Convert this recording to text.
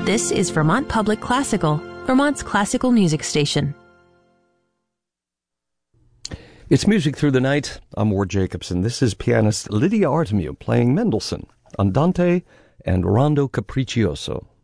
This is Vermont Public Classical, Vermont's classical music station. It's Music Through the Night. I'm Ward Jacobson. This is pianist Lydia Artemiou playing Mendelssohn, Andante, and Rondo Capriccioso.